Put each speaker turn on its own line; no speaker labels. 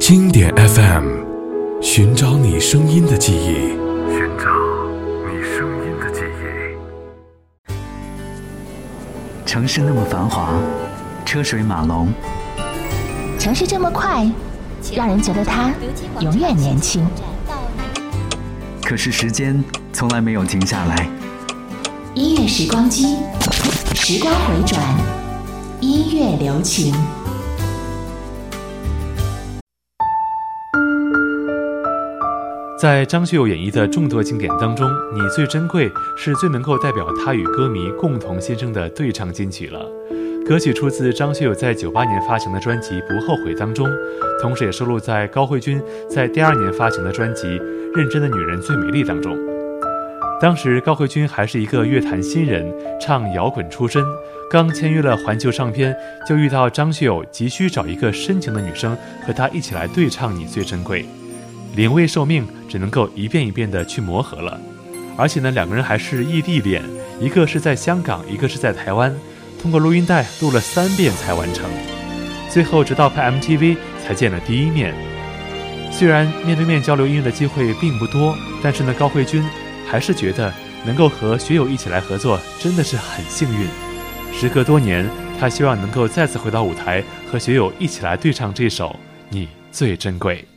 经典 FM， 寻找你声音的记忆，
寻找你声音的记忆。
城市那么繁华，车水马龙，
城市这么快，让人觉得它永远年轻。
可是时间从来没有停下来。
音乐时光机，时光回转，音乐留情。
在张学友演绎的众多经典当中，你最珍贵是最能够代表他与歌迷共同心声的对唱金曲了。歌曲出自张学友在98年发行的专辑《不后悔》当中，同时也收录在高慧君在第2年发行的专辑《认真的女人最美丽》当中。当时高慧君还是一个乐坛新人，唱摇滚出身，刚签约了环球唱片，就遇到张学友急需找一个深情的女生和他一起来对唱《你最珍贵》。临危受命，只能够一遍一遍的去磨合了。而且呢，两个人还是异地恋，一个是在香港，一个是在台湾，通过录音带录了3遍才完成。最后直到拍 MTV 才见了第一面。虽然面对面交流音乐的机会并不多，但是呢，高慧君还是觉得能够和学友一起来合作真的是很幸运。时隔多年，他希望能够再次回到舞台，和学友一起来对唱这首《你最珍贵》。